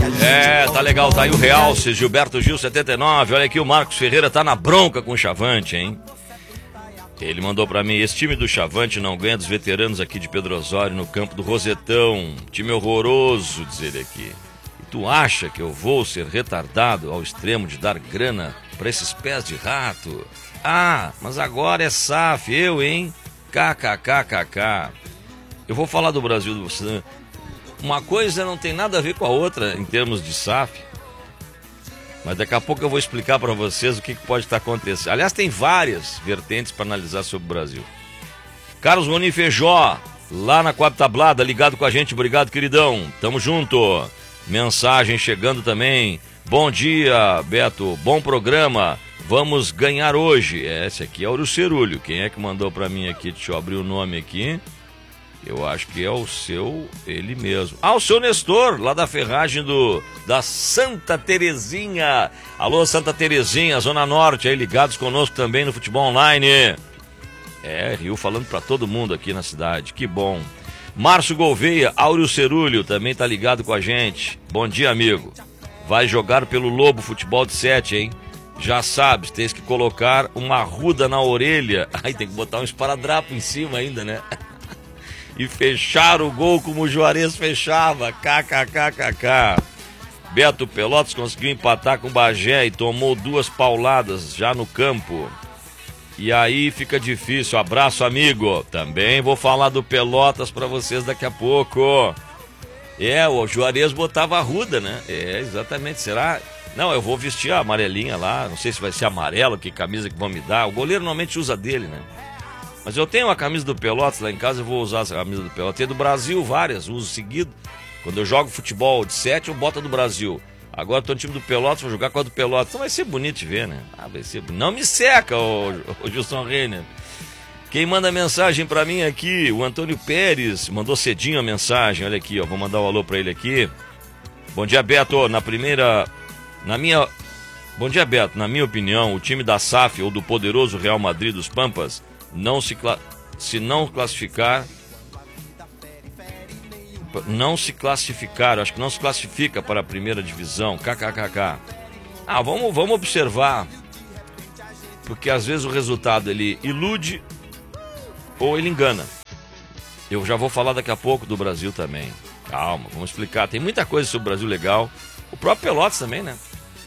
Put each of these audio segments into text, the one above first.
Tá legal, tá aí o Realce, Gilberto Gil 79. Olha aqui, o Marcos Ferreira tá na bronca com o Chavante, hein? Ele mandou pra mim: esse time do Chavante não ganha dos veteranos aqui de Pedro Osório no campo do Rosetão. Time horroroso, diz ele aqui. E tu acha que eu vou ser retardado ao extremo de dar grana pra esses pés de rato? Ah, mas agora é SAF, eu, hein? KKKKK. Eu vou falar do Brasil do você. Uma coisa não tem nada a ver com a outra em termos de SAF. Mas daqui a pouco eu vou explicar para vocês o que pode estar acontecendo. Aliás, tem várias vertentes para analisar sobre o Brasil. Carlos Ronin Feijó, lá na Coab Tablada, ligado com a gente. Obrigado, queridão. Tamo junto. Mensagem chegando também. Bom dia, Beto. Bom programa. Vamos ganhar hoje. Esse aqui é o Cerulho. Quem é que mandou para mim aqui? Deixa eu abrir o nome aqui. Eu acho que é o seu, ele mesmo. Ah, o seu Nestor, lá da ferragem da Santa Terezinha. Alô, Santa Terezinha, Zona Norte, aí ligados conosco também no Futebol Online. Rio falando pra todo mundo aqui na cidade, que bom. Márcio Gouveia, Áureo Cerulho, também tá ligado com a gente. Bom dia, amigo. Vai jogar pelo Lobo Futebol de 7, hein? Já sabes, tens que colocar uma arruda na orelha. Aí tem que botar um esparadrapo em cima ainda, né? E fechar o gol como o Juarez fechava. KKKKK. Beto Pelotas conseguiu empatar com o Bagé e tomou 2 pauladas já no campo. E aí fica difícil. Abraço, amigo. Também vou falar do Pelotas pra vocês daqui a pouco. O Juarez botava arruda, né? Exatamente. Será? Não, eu vou vestir a amarelinha lá. Não sei se vai ser amarelo, que camisa que vão me dar. O goleiro normalmente usa dele, né? Mas eu tenho a camisa do Pelotas lá em casa, eu vou usar essa camisa do Pelotas. Tem do Brasil várias, uso seguido. Quando eu jogo futebol de 7, eu boto a do Brasil. Agora tô no time do Pelotas, vou jogar com a do Pelotas. Então vai ser bonito de ver, né? Vai ser bonito. Não me seca, o Gilson Reiner. Quem manda mensagem pra mim aqui, o Antônio Pérez, mandou cedinho a mensagem. Olha aqui, ó, vou mandar um alô pra ele aqui. Bom dia, Beto. Bom dia, Beto. Na minha opinião, o time da SAF ou do poderoso Real Madrid dos Pampas se não classificar, acho que não se classifica para a primeira divisão. KKKK. Vamos observar, porque às vezes o resultado ele ilude ou ele engana. Eu já vou falar daqui a pouco do Brasil também. Calma, vamos explicar. Tem muita coisa sobre o Brasil legal. O próprio Pelotas também, né?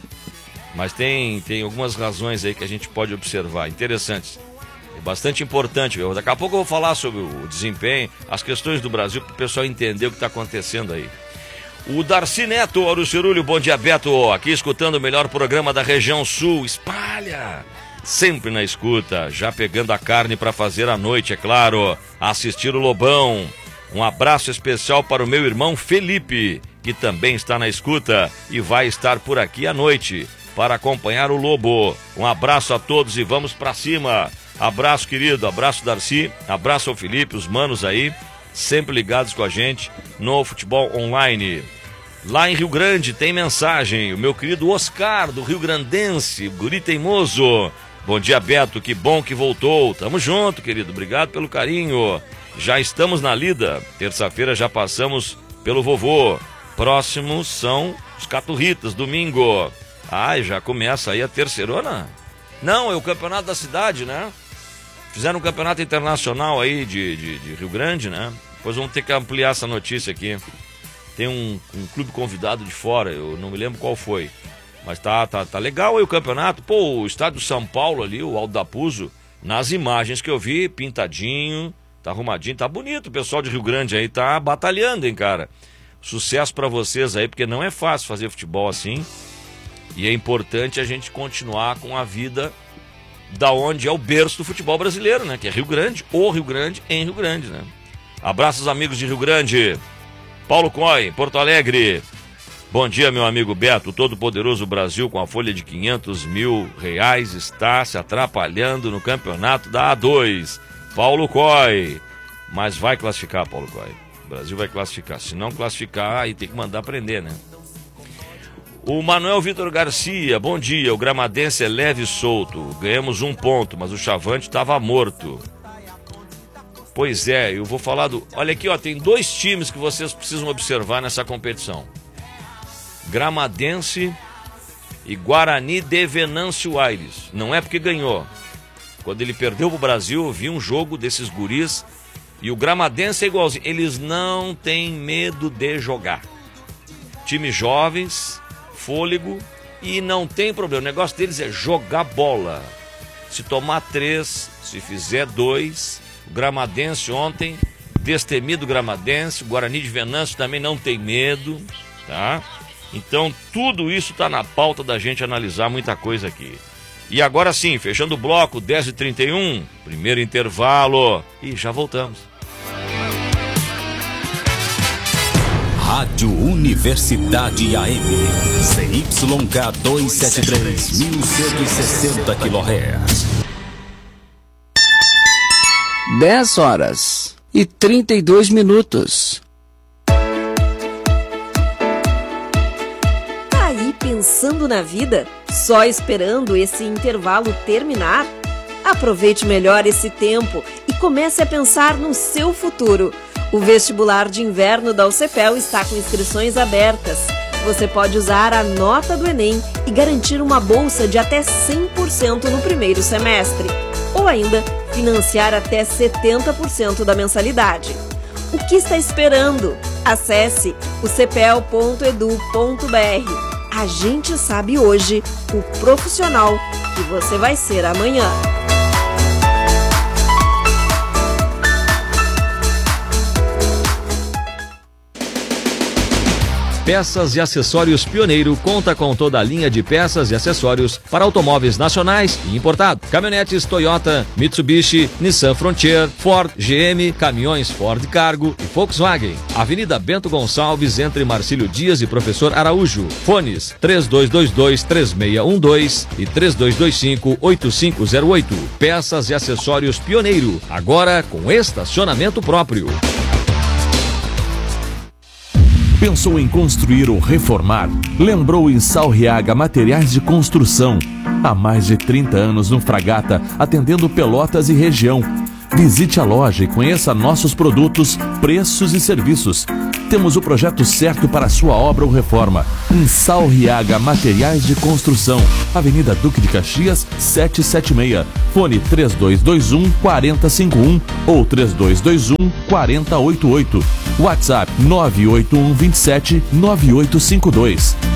Mas tem algumas razões aí que a gente pode observar, interessantes. Bastante importante. Daqui a pouco eu vou falar sobre o desempenho, as questões do Brasil, para o pessoal entender o que está acontecendo aí. O Darcy Neto, Áureo Cerulho, bom dia, Beto. Aqui escutando o melhor programa da região sul. Espalha! Sempre na escuta, já pegando a carne para fazer à noite, é claro. Assistir o Lobão. Um abraço especial para o meu irmão Felipe, que também está na escuta e vai estar por aqui à noite para acompanhar o Lobo. Um abraço a todos e vamos para cima. Abraço, querido, abraço, Darcy, abraço ao Felipe, os manos aí, sempre ligados com a gente no Futebol Online. Lá em Rio Grande tem mensagem, o meu querido Oscar, do Rio Grandense, guri teimoso. Bom dia, Beto, que bom que voltou. Tamo junto, querido, obrigado pelo carinho. Já estamos na lida, terça-feira já passamos pelo vovô. Próximos são os Caturritas, domingo. Já começa aí a terceirona? Não, é o campeonato da cidade, né? Fizeram um campeonato internacional aí de Rio Grande, né? Depois vamos ter que ampliar essa notícia aqui. Tem um clube convidado de fora, eu não me lembro qual foi. Mas tá legal aí o campeonato. Pô, o estádio São Paulo ali, o Aldo da Puzo, nas imagens que eu vi, pintadinho, tá arrumadinho, tá bonito. O pessoal de Rio Grande aí tá batalhando, hein, cara? Sucesso pra vocês aí, porque não é fácil fazer futebol assim. E é importante a gente continuar com a vida da onde é o berço do futebol brasileiro, né? Que é Rio Grande, ou Rio Grande em Rio Grande, né? Abraços, amigos de Rio Grande. Paulo Coy, Porto Alegre. Bom dia, meu amigo Beto. O todo-poderoso Brasil, com a folha de R$500 mil, está se atrapalhando no campeonato da A2. Paulo Coy. Mas vai classificar, Paulo Coy. O Brasil vai classificar. Se não classificar, aí tem que mandar prender, né? O Manuel Vitor Garcia, bom dia, o Gramadense é leve e solto, ganhamos 1 ponto, mas o Chavante estava morto. Pois é, eu vou falar do... Olha aqui, ó, tem 2 times que vocês precisam observar nessa competição. Gramadense e Guarani de Venâncio Aires. Não é porque ganhou. Quando ele perdeu pro Brasil, eu vi um jogo desses guris e o Gramadense é igualzinho. Eles não têm medo de jogar. Times jovens, fôlego e não tem problema. O negócio deles é jogar bola. Se tomar 3, se fizer 2, o Gramadense ontem, destemido Gramadense, o Guarani de Venâncio também não tem medo, tá? Então tudo isso está na pauta da gente analisar muita coisa aqui. E agora sim, fechando o bloco, 10h31, primeiro intervalo e já voltamos. Rádio Universidade AM, CYK 273, 1160 kHz. 10h32. Tá aí pensando na vida? Só esperando esse intervalo terminar? Aproveite melhor esse tempo e comece a pensar no seu futuro. O vestibular de inverno da UCPEL está com inscrições abertas. Você pode usar a nota do Enem e garantir uma bolsa de até 100% no primeiro semestre. Ou ainda, financiar até 70% da mensalidade. O que está esperando? Acesse ucpel.edu.br. A gente sabe hoje o profissional que você vai ser amanhã. Peças e Acessórios Pioneiro conta com toda a linha de peças e acessórios para automóveis nacionais e importados. Caminhonetes Toyota, Mitsubishi, Nissan Frontier, Ford, GM, caminhões Ford Cargo e Volkswagen. Avenida Bento Gonçalves, entre Marcílio Dias e Professor Araújo. Fones 3222-3612 e 3225-8508. Peças e Acessórios Pioneiro, agora com estacionamento próprio. Pensou em construir ou reformar? Lembrou em Salriaga Materiais de Construção. Há mais de 30 anos no Fragata, atendendo Pelotas e região. Visite a loja e conheça nossos produtos, preços e serviços. Temos o projeto certo para a sua obra ou reforma. Em Salriaga Materiais de Construção, Avenida Duque de Caxias, 776. Fone 3221-4051 ou 3221-4088. WhatsApp 98127-9852.